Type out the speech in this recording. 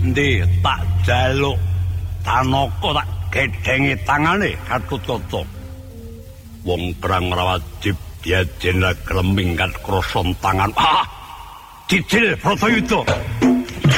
Ndi tak jaluk Tanaka tak gedhengi tangane Gatotkaca. Wong perang ora wajib diajen gelem minggat krasa tangan. Didil Bratayuda.